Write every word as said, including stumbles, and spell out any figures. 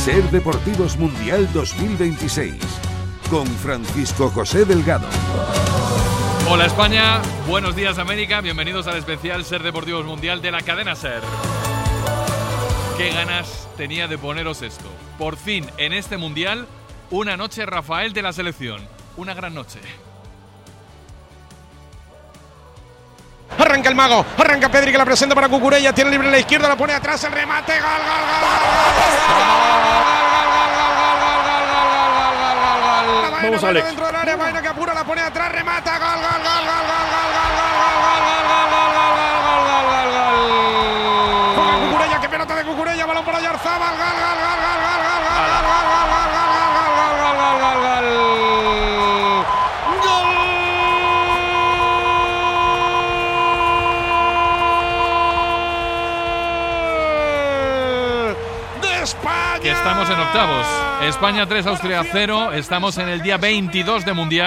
Ser Deportivos Mundial dos mil veintiséis, con Francisco José Delgado. Hola España, buenos días América, bienvenidos al especial Ser Deportivos Mundial de la cadena Ser. Qué ganas tenía de poneros esto. Por fin, en este Mundial, una noche Rafael de la selección. Una gran noche. Arranca el mago, arranca Pedri que la presenta para Cucurella, tiene libre a la izquierda, la pone atrás, el remate, gol, gol, gol, gol, Vamos, Alex. Dentro del área, Baena que apura, la pone atrás, remata, gol, gol, gol, gol, gol, gol, Cucurella, qué pelota de Cucurella, balón para Oyarzabal, gol, gol, gol, gol, gol, gol, gol, que estamos en octavos. España tres, Austria cero. Estamos en el día veintidós de Mundial.